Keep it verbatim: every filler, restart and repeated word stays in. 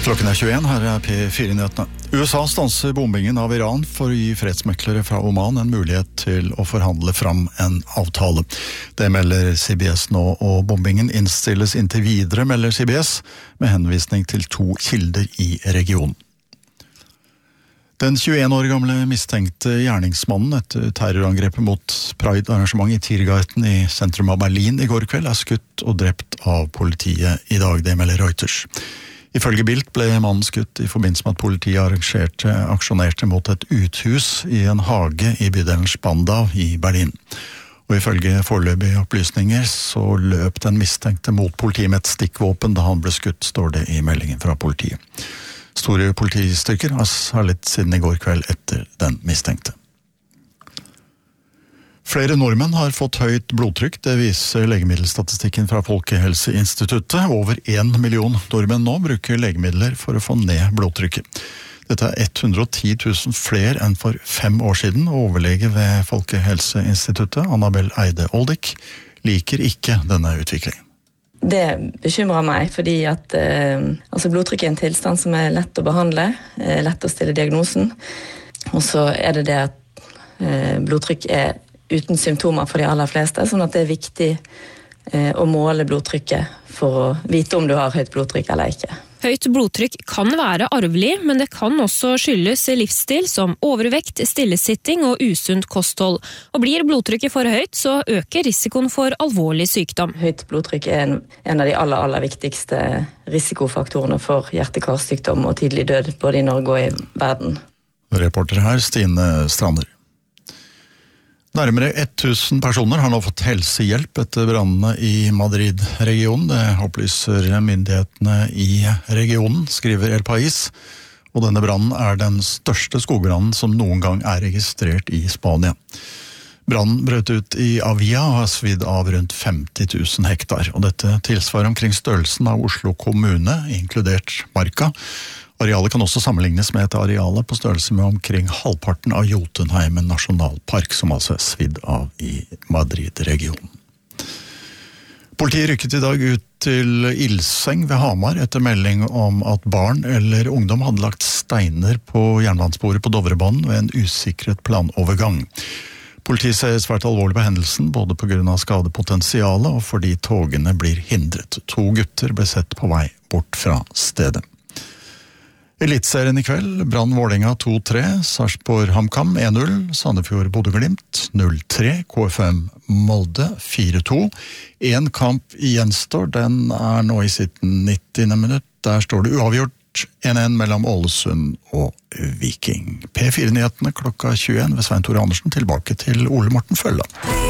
Klokken er tjueen, her er P fire-nyhetene. U S A stanser bombingen av Iran for å gi fredsmeklere fra Oman en mulighet til å forhandle fram en avtale. Det melder C B S nå, og bombingen innstilles inntil videre, melder C B S, med henvisning til to kilder i regionen. Den tjueen år gamle mistenkte gjerningsmannen etter terrorangrepet mot Pride-arrangement i Tiergarten i sentrum av Berlin i går kveld er skutt og drept av politiet i dag, det melder Reuters. Ifølge Bild ble mannen skutt i forbindelse med at politiet arrangerte, aksjonerte mot et uthus i en hage i bydelen Spandau i Berlin. Og ifølge foreløpige opplysninger så løp den mistenkte mot politiet med et stikkvåpen da han ble skutt, står det i meldingen fra politiet. Store politistyrker har særlig siden i går kveld etter den mistenkte. Flere nordmenn har fått høyt blodtrykk, det viser legemiddelstatistikken fra Folkehelseinstituttet. Over en million nordmenn nå bruker legemidler for å få ned blodtrykket. Dette er hundre og ti tusen flere enn for fem år siden, og overlege ved Folkehelseinstituttet, Annabel Eide Oldik, liker ikke denne utviklingen. Det bekymrer meg, fordi at eh, altså blodtrykk er en tilstand som er lett å behandle, eh, lett å stille diagnosen, og så er det det at eh, blodtrykk er uten symptomer for de aller fleste, sånn at det er viktig eh, å måle blodtrykket for å vite om du har høyt blodtrykk eller ikke. Høyt blodtrykk kan være arvelig, men det kan også skyldes livsstil som overvekt, stillesitting og usunt kosthold. Og blir blodtrykket for høyt, så øker risikoen for alvorlig sykdom. Høyt blodtrykk er en, en av de aller, aller viktigste risikofaktorene for hjerte-karsykdom og tidlig død, både i Norge og i verden. Reporter her, Stine Strander. Nærmere tusen personer har nå fått helsehjelp etter brannene i Madrid-regionen. Det opplyser myndighetene i regionen, skriver El País. Og denne brannen er den største skogbrannen som noen gang er registrert i Spania. Brannen brøt ut i Avia og har svidd av rundt femti tusen hektar. Og dette tilsvarer omkring størrelsen av Oslo kommune, inkludert Marka. Arealet kan også sammenlignes med et areale på størrelse med omkring halvparten av Jotunheimen nasjonalpark, som altså er svidd av i Madrid-regionen. Politiet rykket i dag ut til Ilseng ved Hamar etter melding om at barn eller ungdom hadde lagt steiner på jernbanesporet på Dovrebanen ved en usikret planovergang. Politiet ser svært alvorlig på hendelsen, både på grunn av skadepotensialet og fordi togene blir hindret. To gutter ble sett på vei bort fra stedet. Elitserien i kveld, Brann Vålerenga to tre, Sarpsborg HamKam en null, Sandefjord Bodø/Glimt null tre, K F M Molde fire to. En kamp gjenstår, den er nå i sitt nittiende minutt. Der står det uavgjort en en mellom Ålesund og Viking. P fire-nyhetene klokka tjueen ved Svein Tore Andersen, tilbake til Ole Morten Følland.